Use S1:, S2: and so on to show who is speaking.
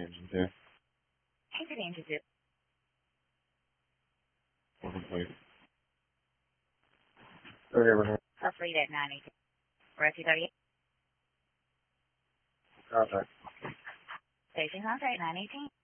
S1: engine too.
S2: Anchor to engine 2.
S1: We're complete. Okay, we're going
S2: Plus read at 918. We're at 238.
S1: to contact.
S2: Station contact 918.